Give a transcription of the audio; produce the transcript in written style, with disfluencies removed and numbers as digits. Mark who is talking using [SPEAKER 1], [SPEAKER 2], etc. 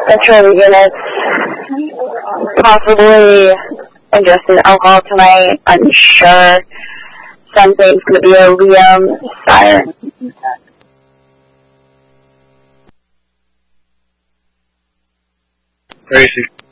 [SPEAKER 1] Actually gonna possibly ingest in alcohol tonight. I'm sure something's gonna be a Liam siren.
[SPEAKER 2] Tracy.